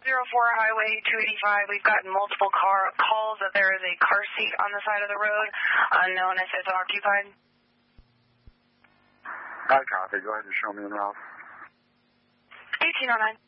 Highway 285. We've gotten multiple calls that there is a car seat on the side of the road, unknown if it's occupied. I copy. Go ahead and show me en route. 1809.